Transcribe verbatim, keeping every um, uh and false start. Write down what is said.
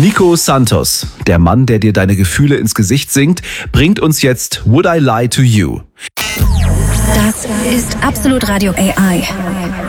Nico Santos, der Mann, der dir deine Gefühle ins Gesicht singt, bringt uns jetzt Would I Lie to You? Das ist Absolut Radio A I.